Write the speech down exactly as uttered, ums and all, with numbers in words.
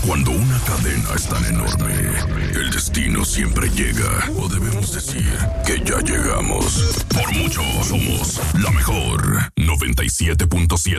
Cuando una cadena es tan enorme, el destino siempre llega. O debemos decir que ya llegamos. Por mucho somos la mejor. noventa y siete punto siete